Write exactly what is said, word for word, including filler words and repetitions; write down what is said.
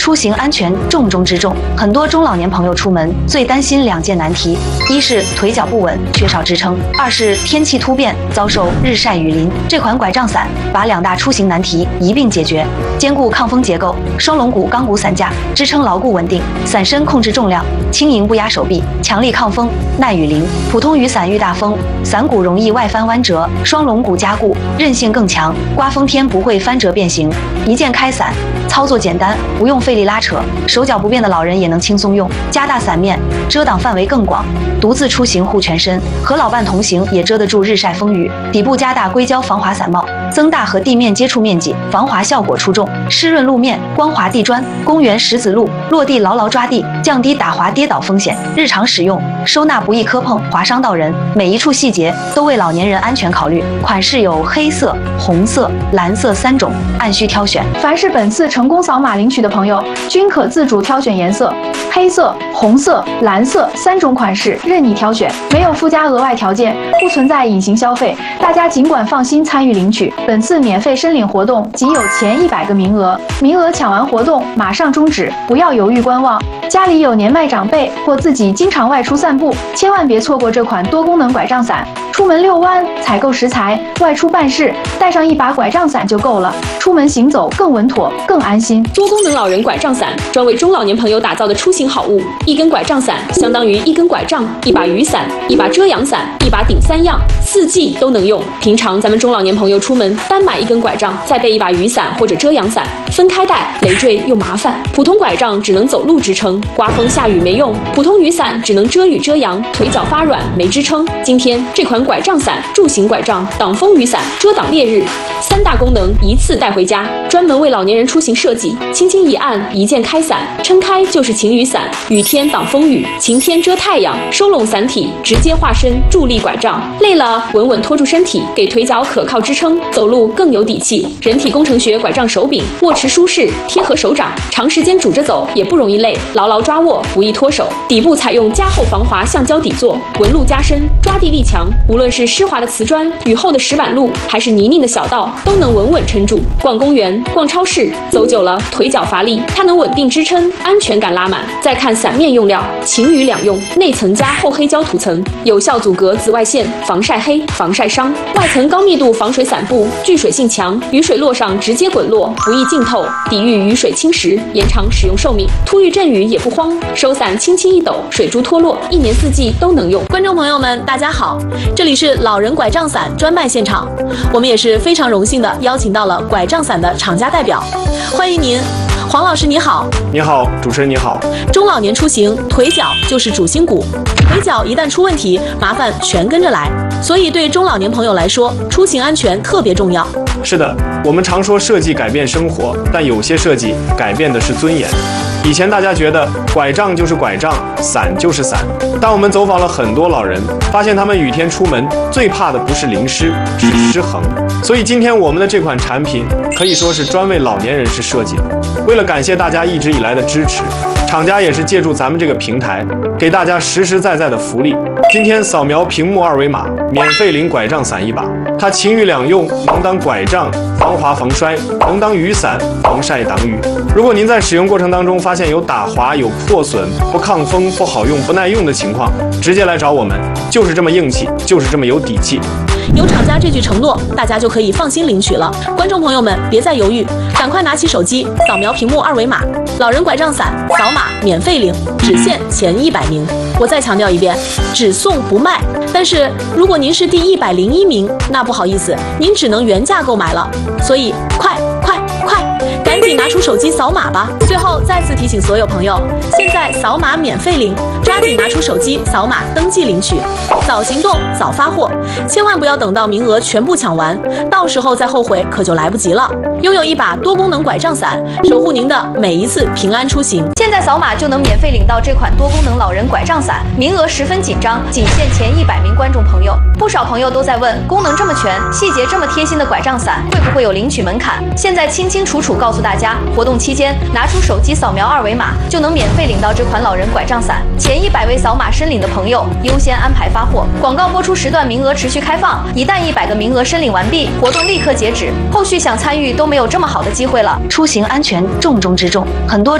出行安全重中之重，很多中老年朋友出门最担心两件难题：一是腿脚不稳，缺少支撑；二是天气突变，遭受日晒雨淋。这款拐杖伞把两大出行难题一并解决，兼顾抗风结构，双龙骨钢骨伞架支撑牢固稳定，伞身控制重量，轻盈不压手臂，强力抗风，耐雨淋。普通雨伞遇大风，伞骨容易外翻弯折，双龙骨加固，韧性更强，刮风天不会翻折变形。一键开伞，操作简单，不用费力拉扯，手脚不便的老人也能轻松用。加大伞面，遮挡范围更广，独自出行护全身，和老伴同行也遮得住日晒风雨。底部加大硅胶防滑伞帽，增大和地面接触面积，防滑效果出众。湿润路面，光滑地砖，公园石子路，落地牢牢抓地，降低打滑跌倒风险。日常使用，收纳不易磕碰划伤到人，每一处细节都为老年人安全考虑。款式有黑色、红色、蓝色三种，按需挑选。 凡是本次成功扫码领取的朋友，均可自主挑选颜色，黑色、红色、蓝色三种款式任你挑选，没有附加额外条件，不存在隐形消费，大家尽管放心参与领取。本次免费申领活动仅有前一百个名额，名额抢完活动马上终止，不要犹豫观望。家里有年迈长辈或自己经常外出散步，千万别错过这款多功能拐杖伞。出门遛弯、采购食材、外出办事，带上一把拐杖伞就够了，出门行走更稳妥、更安心。 多功能老人拐杖伞，专为中老年朋友打造的出行好物。一根拐杖伞相当于一根拐杖、一把雨伞、一把遮阳伞、一把顶三样，四季都能用。平常咱们中老年朋友出门单买一根拐杖，再备一把雨伞或者遮阳伞，分开带累赘又麻烦。普通拐杖只能走路支撑，刮风下雨没用；普通雨伞只能遮雨遮阳，腿脚发软没支撑。今天这款拐杖伞，助行拐杖，挡风雨伞，遮挡烈日，三大功能一次带回家，专门为老年人出行设计。轻轻一按，一键开伞，撑开就是晴雨伞，雨天挡风雨，晴天遮太阳，收拢伞体，直接化身助力拐杖。累了稳稳拖住身体，给腿脚可靠支撑，走路更有底气。人体工程学拐杖手柄，握持舒适，贴合手掌，长时间拄着走也不容易累，牢牢抓握，不易脱手。底部采用加厚防滑橡胶底座，纹路加深，抓地力强，无论是湿滑的瓷砖、雨后的石板路，还是泥泞的小道，都能稳稳撑住。逛公园、逛超市，走久了腿脚乏力，它能稳定支撑，安全感拉满。再看伞面用料，晴雨两用，内层加厚黑胶涂层，有效阻隔紫外线，防晒黑、防晒伤；外层高密度防水伞布，聚水性强，雨水落上直接滚落，不易浸透，抵御雨水侵蚀，延长使用寿命。突遇阵雨也不慌，收伞轻轻一抖，水珠脱落，一年四季都能用。 观众朋友们，大家好，这里是老人拐杖伞专卖现场，我们也是非常荣幸的邀请到了拐杖伞的厂家代表，欢迎您。黄老师你好。 你好，主持人你好。 中老年出行，腿脚就是主心骨，腿脚一旦出问题，麻烦全跟着来，所以对中老年朋友来说，出行安全特别重要。 是的，我们常说设计改变生活，但有些设计改变的是尊严。以前大家觉得拐杖就是拐杖，伞就是伞，但我们走访了很多老人，发现他们雨天出门最怕的不是淋湿，是失衡。所以今天我们的这款产品可以说是专为老年人士设计的。为了感谢大家一直以来的支持，厂家也是借助咱们这个平台，给大家实实在在的福利。今天扫描屏幕二维码，免费领拐杖伞一把。它晴雨两用，能当拐杖防滑防摔，能当雨伞防晒挡雨。如果您在使用过程当中发现有打滑、有破损、不抗风、不好用、不耐用的情况，直接来找我们，就是这么硬气，就是这么有底气。 有厂家这句承诺，大家就可以放心领取了。观众朋友们，别再犹豫，赶快拿起手机扫描屏幕二维码，老人拐杖伞扫码免费领，只限前一百名。我再强调一遍，只送不卖。但是如果您是第一百零一名，那不好意思，您只能原价购买了。所以快快快，赶紧拿出手机扫码吧！最后再次提醒所有朋友，现在扫码免费领，抓紧拿出手机扫码登记领取，早行动早发货，千万不要等到名额全部抢完，到时候再后悔可就来不及了。拥有一把多功能拐杖伞，守护您的每一次平安出行。 现在扫码就能免费领到这款多功能老人拐杖伞，名额十分紧张，仅限前一百名观众朋友。不少朋友都在问，功能这么全，细节这么贴心的拐杖伞，会不会有领取门槛？现在清清楚楚告诉大家，活动期间拿出手机扫描二维码，就能免费领到这款老人拐杖伞。前一百位扫码申领的朋友优先安排发货。广告播出时段名额持续开放，一旦一百个名额申领完毕，活动立刻截止，后续想参与都没有这么好的机会了。出行安全重中之重，很多